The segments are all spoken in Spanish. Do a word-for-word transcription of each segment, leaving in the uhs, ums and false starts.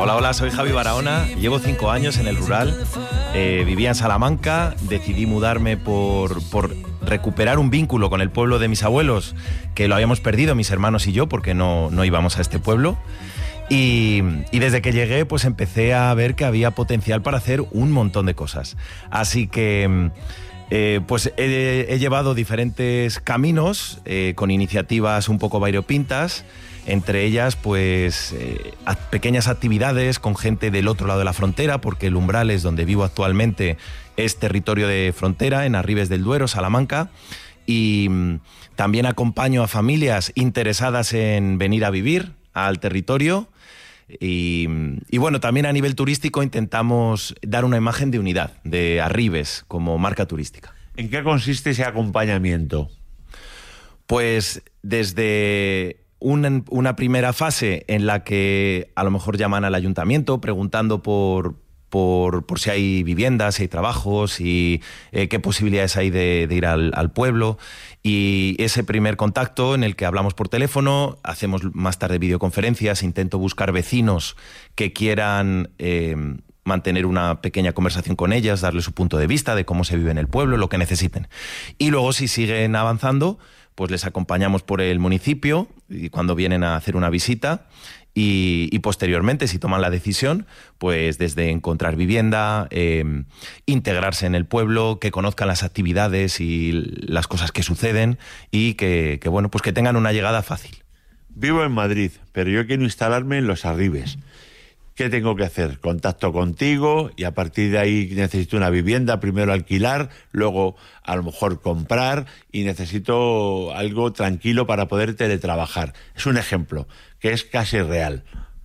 Hola, hola, soy Javi Barahona, llevo cinco años en el rural, eh, vivía en Salamanca, decidí mudarme por, por recuperar un vínculo con el pueblo de mis abuelos, que lo habíamos perdido mis hermanos y yo, porque no, no íbamos a este pueblo. Y, y desde que llegué, pues empecé a ver que había potencial para hacer un montón de cosas. Así que eh, pues he, he llevado diferentes caminos eh, con iniciativas un poco variopintas. Entre ellas, pues, eh, pequeñas actividades con gente del otro lado de la frontera, porque el Umbrales, donde vivo actualmente, es territorio de frontera, en Arribes del Duero, Salamanca. Y mm, también acompaño a familias interesadas en venir a vivir al territorio. Y, y bueno, también a nivel turístico intentamos dar una imagen de unidad, de Arribes como marca turística. ¿En qué consiste ese acompañamiento? Pues desde Una, una primera fase en la que a lo mejor llaman al ayuntamiento preguntando por, por, por si hay viviendas, si hay trabajos y eh, qué posibilidades hay de, de ir al, al pueblo. Y ese primer contacto en el que hablamos por teléfono, hacemos más tarde videoconferencias, intento buscar vecinos que quieran eh, mantener una pequeña conversación con ellas, darles su punto de vista de cómo se vive en el pueblo, lo que necesiten. Y luego, si siguen avanzando, pues les acompañamos por el municipio y cuando vienen a hacer una visita y, y posteriormente, si toman la decisión, pues desde encontrar vivienda, eh, integrarse en el pueblo, que conozcan las actividades y las cosas que suceden y que, que bueno, pues que tengan una llegada fácil. Vivo en Madrid, pero yo quiero instalarme en Los Arribes. ¿Qué tengo que hacer? Contacto contigo y a partir de ahí necesito una vivienda, primero alquilar, luego a lo mejor comprar y necesito algo tranquilo para poder teletrabajar. Es un ejemplo que es casi real.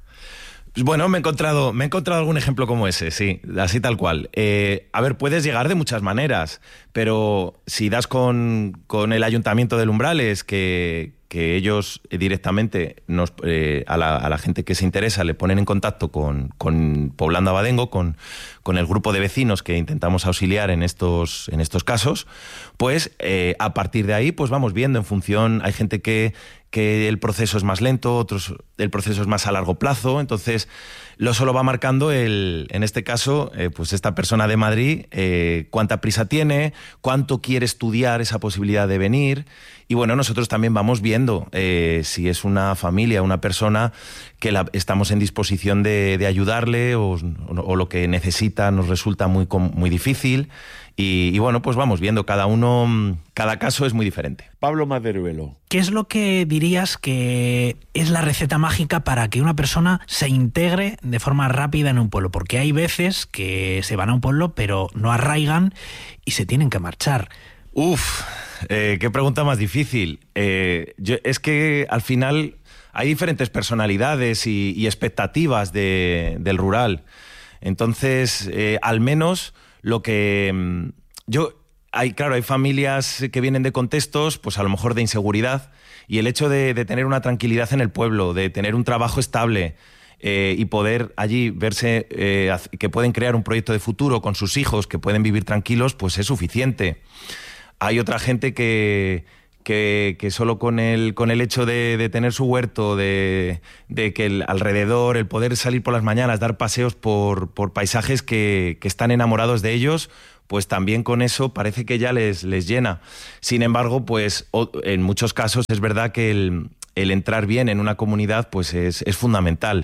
Pues bueno, me he encontrado, me he encontrado algún ejemplo como ese, sí, así tal cual. Eh, a ver, puedes llegar de muchas maneras, pero si das con, con el Ayuntamiento del Umbrales, que... que ellos directamente nos, eh, a, la, a la gente que se interesa le ponen en contacto con, con Poblando Abadengo, con, con el grupo de vecinos que intentamos auxiliar en estos, en estos casos, pues eh, a partir de ahí pues vamos viendo en función, hay gente que, que el proceso es más lento, otros el proceso es más a largo plazo, entonces lo solo va marcando el, en este caso, eh, pues esta persona de Madrid, eh, cuánta prisa tiene, cuánto quiere estudiar esa posibilidad de venir. Y bueno, nosotros también vamos viendo eh, si es una familia, una persona que la, estamos en disposición de, de ayudarle o, o, o lo que necesita nos resulta muy, muy difícil. Y, y bueno, pues vamos viendo, cada uno, cada caso es muy diferente. Pablo Maderuelo. ¿Qué es lo que dirías que es la receta mágica para que una persona se integre de forma rápida en un pueblo? Porque hay veces que se van a un pueblo pero no arraigan y se tienen que marchar. Uf, eh, qué pregunta más difícil. Eh, yo, es que al final hay diferentes personalidades y, y expectativas de, del rural. Entonces, eh, al menos lo que yo... Hay, claro, hay familias que vienen de contextos, pues a lo mejor de inseguridad, y el hecho de, de tener una tranquilidad en el pueblo, de tener un trabajo estable eh, y poder allí verse eh, que pueden crear un proyecto de futuro con sus hijos, que pueden vivir tranquilos, pues es suficiente. Hay otra gente que, que, que solo con el, con el hecho de, de tener su huerto, de, de que el alrededor, el poder salir por las mañanas, dar paseos por, por paisajes que, que están enamorados de ellos, pues también con eso parece que ya les, les llena. Sin embargo, pues en muchos casos es verdad que el, el entrar bien en una comunidad pues es, es fundamental.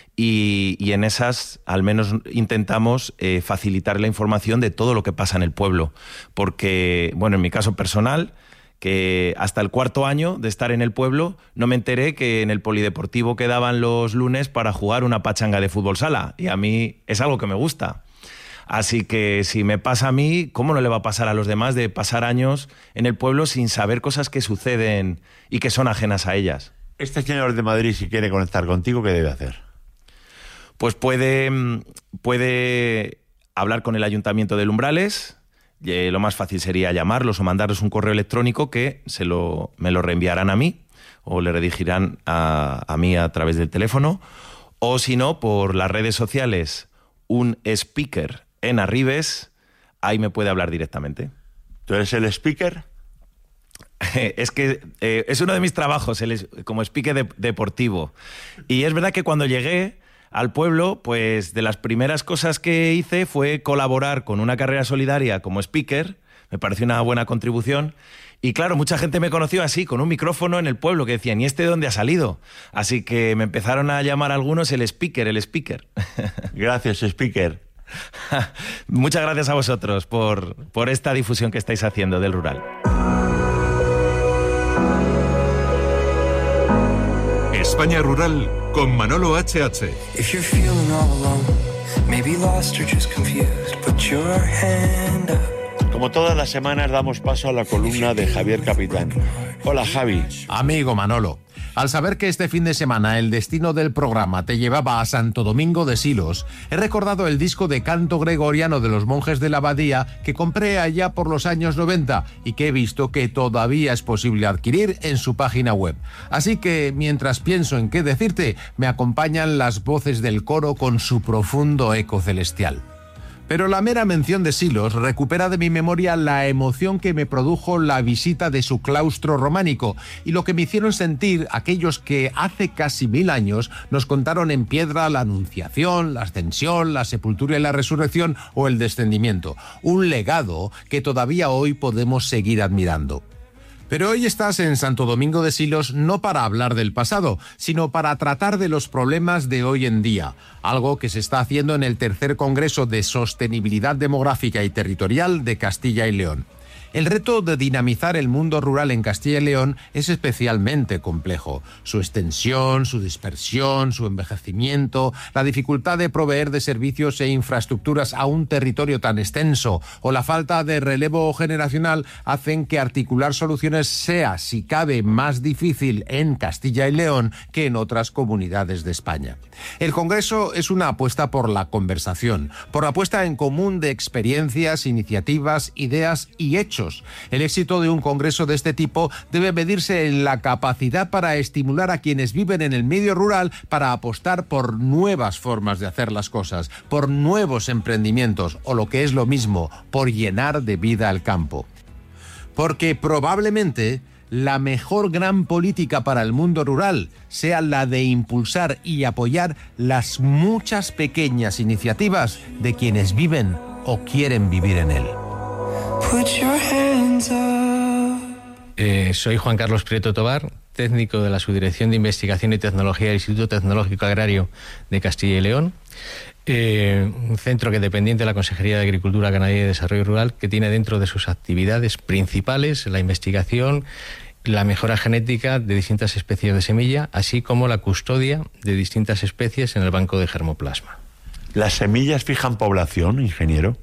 Y, y en esas al menos intentamos eh, facilitar la información de todo lo que pasa en el pueblo. Porque, bueno, en mi caso personal, que hasta el cuarto año de estar en el pueblo no me enteré que en el polideportivo quedaban los lunes para jugar una pachanga de fútbol sala. Y a mí es algo que me gusta. Así que si me pasa a mí, ¿cómo no le va a pasar a los demás de pasar años en el pueblo sin saber cosas que suceden y que son ajenas a ellas? Este señor de Madrid, si quiere conectar contigo, ¿qué debe hacer? Pues puede, puede hablar con el Ayuntamiento del Umbrales. Eh, lo más fácil sería llamarlos o mandarles un correo electrónico que se lo, me lo reenviarán a mí o le redirigirán a, a mí a través del teléfono. O si no, por las redes sociales, un speaker en Arribes, ahí me puede hablar directamente. ¿Tú eres el speaker? Es que eh, es uno de mis trabajos el, como speaker de, deportivo. Y es verdad que cuando llegué, al pueblo, pues de las primeras cosas que hice fue colaborar con una carrera solidaria como speaker. Me pareció una buena contribución. Y claro, mucha gente me conoció así, con un micrófono en el pueblo, que decían, ¿y este de dónde ha salido? Así que me empezaron a llamar algunos el speaker, el speaker. Gracias, speaker. Muchas gracias a vosotros por, por esta difusión que estáis haciendo del rural. España Rural con Manolo H H. If you're feeling all alone, maybe lost or just confused, put your hand up. Como todas las semanas damos paso a la columna de Javier Capitán. Hola, Javi. Amigo Manolo, al saber que este fin de semana el destino del programa te llevaba a Santo Domingo de Silos, he recordado el disco de canto gregoriano de los monjes de la abadía que compré allá por los años noventa y que he visto que todavía es posible adquirir en su página web. Así que, mientras pienso en qué decirte, me acompañan las voces del coro con su profundo eco celestial. Pero la mera mención de Silos recupera de mi memoria la emoción que me produjo la visita de su claustro románico y lo que me hicieron sentir aquellos que hace casi mil años nos contaron en piedra la Anunciación, la Ascensión, la Sepultura y la Resurrección o el Descendimiento. Un legado que todavía hoy podemos seguir admirando. Pero hoy estás en Santo Domingo de Silos no para hablar del pasado, sino para tratar de los problemas de hoy en día, algo que se está haciendo en el tercer Congreso de Sostenibilidad Demográfica y Territorial de Castilla y León. El reto de dinamizar el mundo rural en Castilla y León es especialmente complejo. Su extensión, su dispersión, su envejecimiento, la dificultad de proveer de servicios e infraestructuras a un territorio tan extenso o la falta de relevo generacional hacen que articular soluciones sea, si cabe, más difícil en Castilla y León que en otras comunidades de España. El Congreso es una apuesta por la conversación, por la puesta en común de experiencias, iniciativas, ideas y hechos. El éxito de un congreso de este tipo debe medirse en la capacidad para estimular a quienes viven en el medio rural para apostar por nuevas formas de hacer las cosas, por nuevos emprendimientos o, lo que es lo mismo, por llenar de vida el campo. Porque probablemente la mejor gran política para el mundo rural sea la de impulsar y apoyar las muchas pequeñas iniciativas de quienes viven o quieren vivir en él. Put your hands up. Eh, soy Juan Carlos Prieto Tobar, técnico de la Subdirección de Investigación y Tecnología del Instituto Tecnológico Agrario de Castilla y León, eh, un centro que dependiente de la Consejería de Agricultura, Ganadería y Desarrollo Rural, que tiene dentro de sus actividades principales la investigación, la mejora genética de distintas especies de semilla, así como la custodia de distintas especies en el banco de germoplasma. ¿Las semillas fijan población, ingeniero?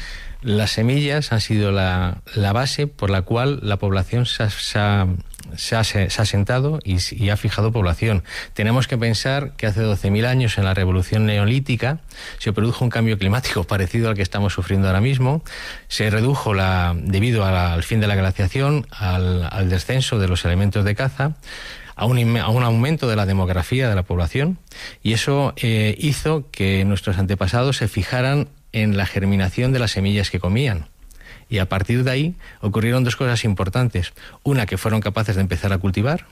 Las semillas han sido la, la base por la cual la población se ha, se ha, se ha, se ha sentado y, y ha fijado población. Tenemos que pensar que hace doce mil años, en la revolución neolítica, se produjo un cambio climático parecido al que estamos sufriendo ahora mismo. Se redujo, la, debido a la, al fin de la glaciación, al, al descenso de los elementos de caza, a un, a un aumento de la demografía de la población, y eso eh, hizo que nuestros antepasados se fijaran en la germinación de las semillas que comían. Y a partir de ahí ocurrieron dos cosas importantes. Una, que fueron capaces de empezar a cultivar.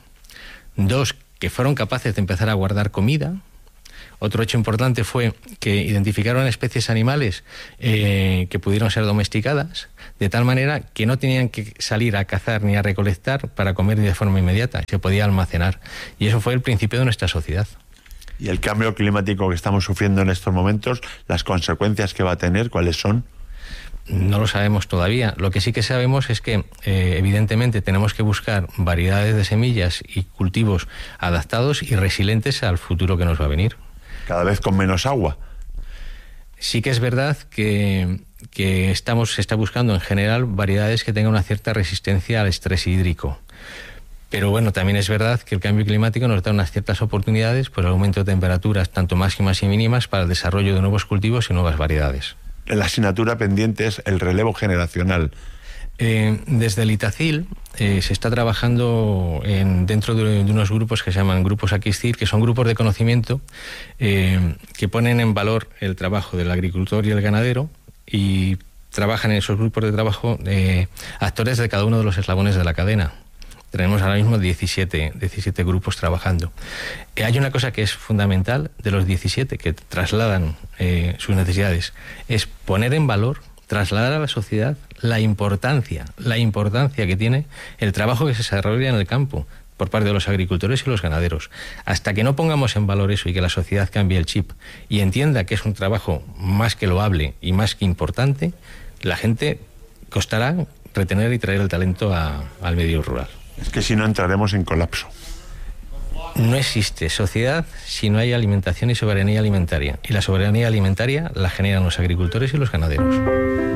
Dos, que fueron capaces de empezar a guardar comida. Otro hecho importante fue que identificaron especies animales eh, que pudieron ser domesticadas, de tal manera que no tenían que salir a cazar ni a recolectar para comer de forma inmediata, se podía almacenar. Y eso fue el principio de nuestra sociedad. Y el cambio climático que estamos sufriendo en estos momentos, las consecuencias que va a tener, ¿cuáles son? No lo sabemos todavía. Lo que sí que sabemos es que, eh, evidentemente, tenemos que buscar variedades de semillas y cultivos adaptados y resilientes al futuro que nos va a venir. Cada vez con menos agua. Sí que es verdad que, que estamos, se está buscando en general variedades que tengan una cierta resistencia al estrés hídrico. Pero bueno, también es verdad que el cambio climático nos da unas ciertas oportunidades por el aumento de temperaturas, tanto máximas y mínimas, para el desarrollo de nuevos cultivos y nuevas variedades. La asignatura pendiente es el relevo generacional. Eh, desde el Itacil eh, se está trabajando en, dentro de, de unos grupos que se llaman grupos Aquiscir, que son grupos de conocimiento eh, que ponen en valor el trabajo del agricultor y el ganadero, y trabajan en esos grupos de trabajo eh, actores de cada uno de los eslabones de la cadena. Tenemos ahora mismo diecisiete, diecisiete grupos trabajando. Eh, hay una cosa que es fundamental de los diecisiete que trasladan eh, sus necesidades, es poner en valor, trasladar a la sociedad la importancia, la importancia que tiene el trabajo que se desarrolla en el campo por parte de los agricultores y los ganaderos. Hasta que no pongamos en valor eso y que la sociedad cambie el chip y entienda que es un trabajo más que loable y más que importante, la gente costará retener y traer el talento a, al medio rural. Es que si no entraremos en colapso. No existe sociedad si no hay alimentación y soberanía alimentaria. Y la soberanía alimentaria la generan los agricultores y los ganaderos.